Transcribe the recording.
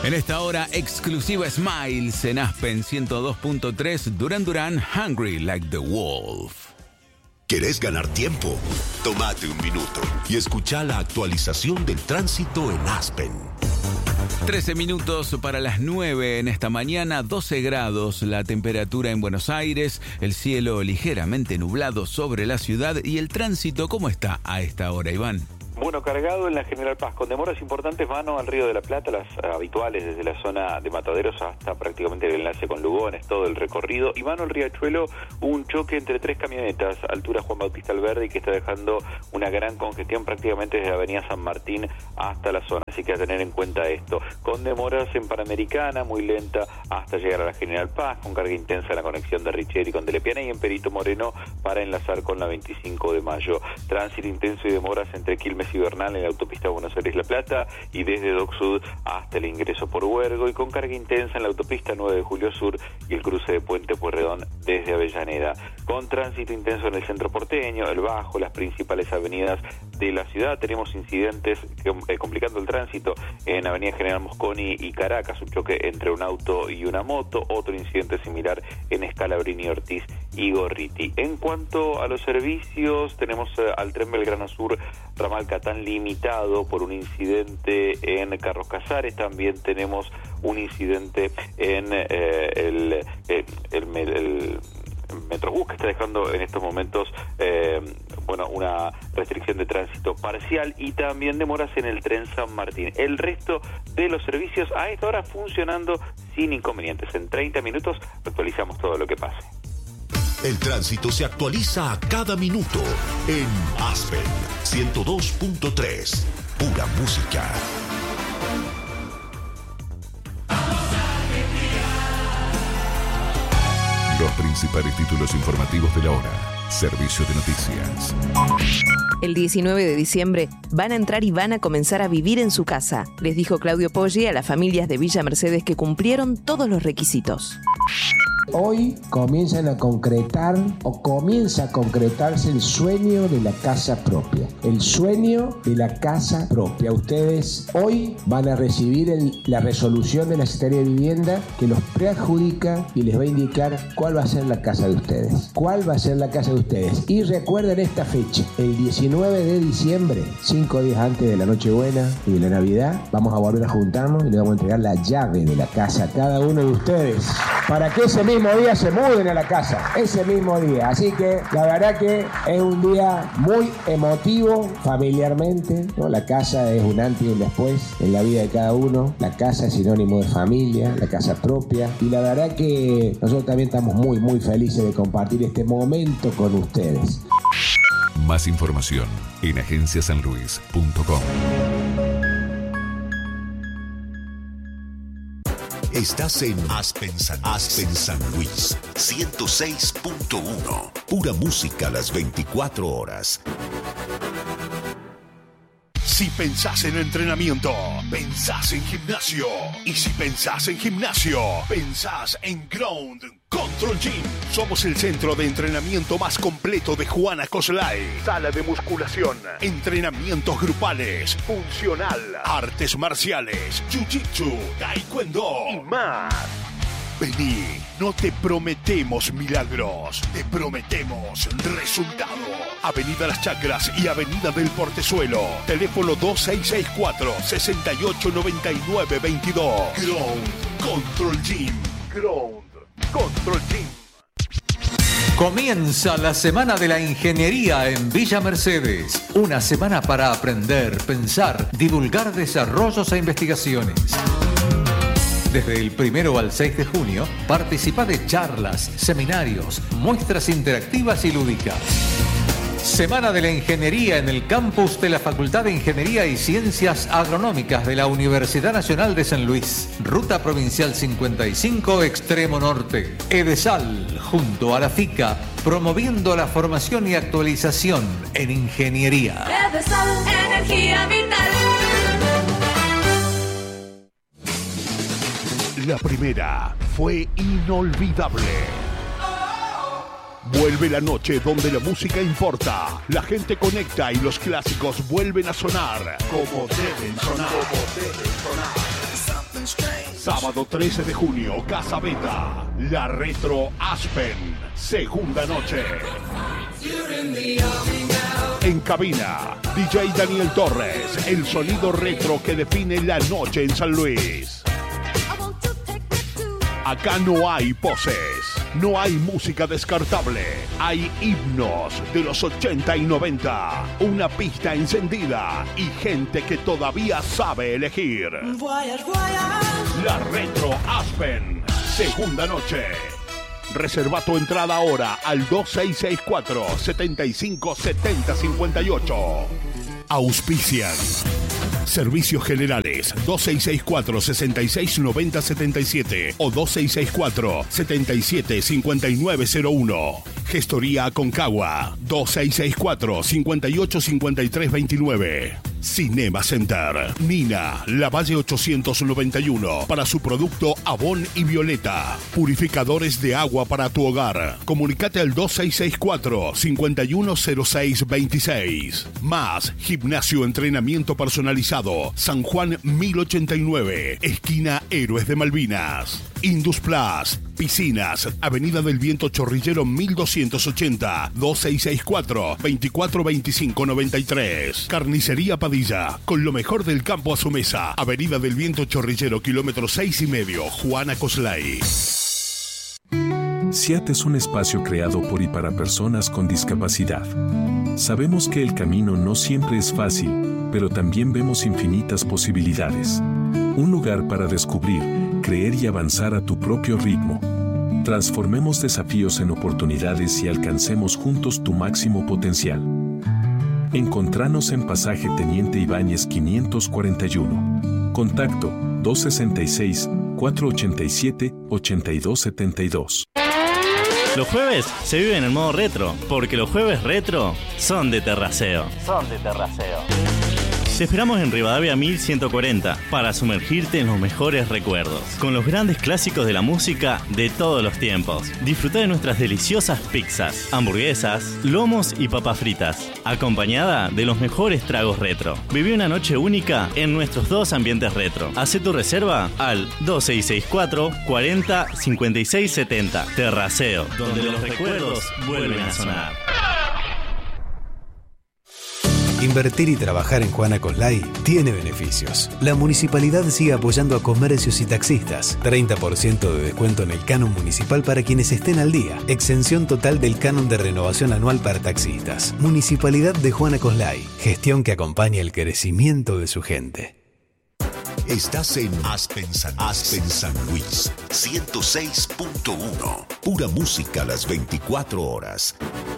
En esta hora exclusiva Smiles en Aspen 102.3, Duran Duran, Hungry Like the Wolf. ¿Querés ganar tiempo? Tómate un minuto y escucha la actualización del tránsito en Aspen. 13 minutos para las 9 en esta mañana, 12 grados la temperatura en Buenos Aires, el cielo ligeramente nublado sobre la ciudad y el tránsito, ¿cómo está a esta hora, Iván? Bueno, cargado en la General Paz, con demoras importantes, mano al Río de la Plata, las habituales desde la zona de Mataderos hasta prácticamente el enlace con Lugones, todo el recorrido, y mano al Riachuelo, un choque entre tres camionetas, altura Juan Bautista Alberdi, que está dejando una gran congestión prácticamente desde Avenida San Martín hasta la zona, así que a tener en cuenta esto. Con demoras en Panamericana, muy lenta hasta llegar a la General Paz, con carga intensa en la conexión de Richeri con Telepiana y en Perito Moreno para enlazar con la 25 de mayo. Tránsito intenso y demoras entre Quilmes y Bernal en la autopista Buenos Aires-La Plata y desde Dock Sud hasta el ingreso por Huergo, y con carga intensa en la autopista 9 de Julio Sur y el cruce de Puente Pueyrredón desde Avellaneda. Con tránsito intenso en el centro porteño, el Bajo, las principales avenidas de la ciudad. Tenemos incidentes complicando el tránsito en Avenida General Mosconi y Caracas, un choque entre un auto y una moto, otro incidente similar en Scalabrini, Ortiz y Gorriti. En cuanto a los servicios, tenemos al tren Belgrano Sur, ramal Catán limitado por un incidente en Carlos Casares. También tenemos un incidente en el Metrobús, que está dejando en estos momentos una restricción de tránsito parcial, y también demoras en el tren San Martín. El resto de los servicios a esta hora funcionando sin inconvenientes. En 30 minutos actualizamos todo lo que pase. El tránsito se actualiza a cada minuto en Aspen 102.3. Pura música. Los principales títulos informativos de la hora. Servicio de noticias. El 19 de diciembre van a entrar y van a comenzar a vivir en su casa, les dijo Claudio Poggi a las familias de Villa Mercedes que cumplieron todos los requisitos. Hoy comienza a concretarse el sueño de la casa propia. El sueño de la casa propia. Ustedes hoy van a recibir la resolución de la Secretaría de Vivienda que los preadjudica y les va a indicar cuál va a ser la casa de ustedes. ¿Cuál va a ser la casa de ustedes? Y recuerden esta fecha, el 19 de diciembre, 5 días antes de la Nochebuena y de la Navidad, vamos a volver a juntarnos y les vamos a entregar la llave de la casa a cada uno de ustedes para que ese mismo día se muden a la casa, ese mismo día. Así que la verdad que es un día muy emotivo familiarmente, ¿no? La casa es un antes y un después en la vida de cada uno. La casa es sinónimo de familia, la casa propia, y la verdad que nosotros también estamos muy muy felices de compartir este momento con ustedes. Más información en agenciasanluis.com. Estás en Aspen San Luis 106.1. Pura música a las 24 horas. Si pensás en entrenamiento, pensás en gimnasio. Y si pensás en gimnasio, pensás en Ground Control Gym. Somos el centro de entrenamiento más completo de Juana Coslay. Sala de musculación, entrenamientos grupales, funcional, artes marciales, jiu-jitsu, taekwondo y más. Vení, no te prometemos milagros, te prometemos resultados. Avenida Las Chacras y Avenida del Portezuelo. Teléfono 2664-689922. Ground Control Gym. Ground Control Gym. Comienza la Semana de la Ingeniería en Villa Mercedes. Una semana para aprender, pensar, divulgar desarrollos e investigaciones. Desde el 1 al 6 de junio, participa de charlas, seminarios, muestras interactivas y lúdicas. Semana de la Ingeniería en el campus de la Facultad de Ingeniería y Ciencias Agronómicas de la Universidad Nacional de San Luis. Ruta Provincial 55, Extremo Norte. EDESAL, junto a la FICA, promoviendo la formación y actualización en ingeniería. EDESAL, energía vital. La primera fue inolvidable. Vuelve la noche donde la música importa, la gente conecta y los clásicos vuelven a sonar como deben sonar. Sábado 13 de junio, Casa Beta, La Retro Aspen, segunda noche. En cabina, DJ Daniel Torres, el sonido retro que define la noche en San Luis. Acá no hay poses, no hay música descartable, hay himnos de los 80 y 90, una pista encendida y gente que todavía sabe elegir. La Retro Aspen, segunda noche. Reserva tu entrada ahora al 2664 75 70 58. Auspician Servicios Generales 2664 66 90 77 o 2664 77 5901. Gestoría Aconcagua 2664 58 53 29. Cinema Center, Nina, Lavalle 891, para su producto Avon y Violeta. Purificadores de agua para tu hogar. Comunicate al 2664 510626. Más Gimnasio Entrenamiento Personalizado, San Juan 1089, esquina Héroes de Malvinas. Indus Plus, Piscinas, Avenida del Viento Chorrillero 1280, 2664 2425 93. Carnicería Padilla, con lo mejor del campo a su mesa. Avenida del Viento Chorrillero, kilómetro 6,5, Juana Coslay. SIAT es un espacio creado por y para personas con discapacidad. Sabemos que el camino no siempre es fácil, pero también vemos infinitas posibilidades. Un lugar para descubrir, creer y avanzar a tu propio ritmo. Transformemos desafíos en oportunidades y alcancemos juntos tu máximo potencial. Encontranos en Pasaje Teniente Ibáñez 541. Contacto 266-487-8272. Los jueves se viven en modo retro, porque los jueves retro son de Terraceo. Te esperamos en Rivadavia 1140 para sumergirte en los mejores recuerdos, con los grandes clásicos de la música de todos los tiempos. Disfruta de nuestras deliciosas pizzas, hamburguesas, lomos y papas fritas, acompañada de los mejores tragos retro. Viví una noche única en nuestros dos ambientes retro. Haz tu reserva al 2664 40 56 70. Terraceo, donde los recuerdos vuelven a sonar. Invertir y trabajar en Juana Coslay tiene beneficios. La municipalidad sigue apoyando a comercios y taxistas. 30% de descuento en el canon municipal para quienes estén al día. Exención total del canon de renovación anual para taxistas. Municipalidad de Juana Coslay. Gestión que acompaña el crecimiento de su gente. Estás en Aspen San Luis 106.1. Pura música a las 24 horas.